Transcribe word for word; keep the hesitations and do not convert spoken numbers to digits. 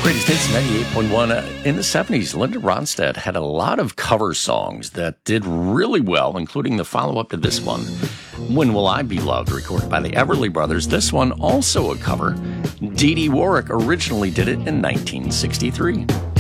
Greatest Hits ninety-eight point one. Uh, in the seventies, Linda Ronstadt had a lot of cover songs that did really well, including the follow-up to this one, When Will I Be Loved, recorded by the Everly Brothers. This one also a cover. Dee Dee Warwick originally did it in nineteen sixty-three.